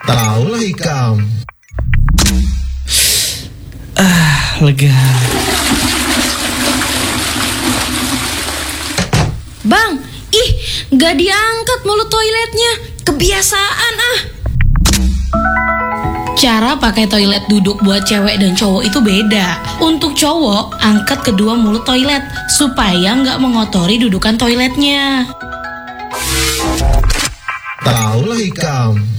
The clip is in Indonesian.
Taulah Ikam. Lega. Bang, gak diangkat mulut toiletnya. Kebiasaan Cara pakai toilet duduk buat cewek dan cowok itu beda. Untuk cowok, angkat kedua mulut toilet supaya nggak mengotori dudukan toiletnya. Taulah Ikam.